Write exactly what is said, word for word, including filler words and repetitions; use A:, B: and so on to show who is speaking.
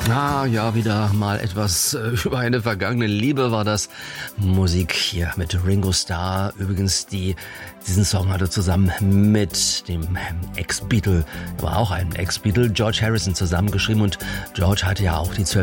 A: Ah, ja, wieder mal etwas äh, über eine vergangene Liebe war das. Musik hier mit Ringo Starr. Übrigens, die, diesen Song hatte zusammen mit dem Ex-Beatle, war auch ein Ex-Beatle, George Harrison zusammengeschrieben. Und George hatte ja auch die zwölf